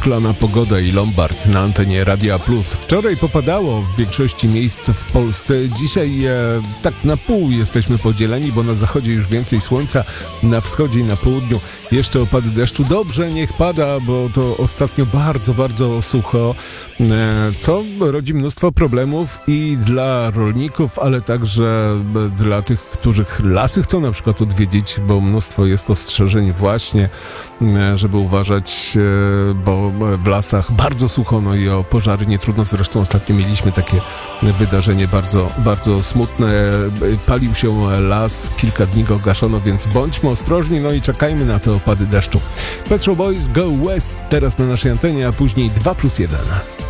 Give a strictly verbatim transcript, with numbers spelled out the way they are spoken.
Szklana pogoda i Lombard na antenie Radia Plus. Wczoraj popadało w większości miejsc w Polsce. Dzisiaj e, tak na pół jesteśmy podzieleni, bo na zachodzie już więcej słońca, na wschodzie i na południu jeszcze opady deszczu. Dobrze, niech pada, bo to ostatnio bardzo, bardzo sucho, e, co rodzi mnóstwo problemów i dla rolników, ale także dla tych, których lasy chcą na przykład odwiedzić, bo mnóstwo jest ostrzeżeń właśnie, żeby uważać, bo w lasach bardzo sucho, no i o pożary nie trudno. Zresztą ostatnio mieliśmy takie wydarzenie bardzo, bardzo smutne. Palił się las, kilka dni go gaszono, więc bądźmy ostrożni, no i czekajmy na te opady deszczu. Pet Shop Boys Go West teraz na naszej antenie, a później dwa plus jeden.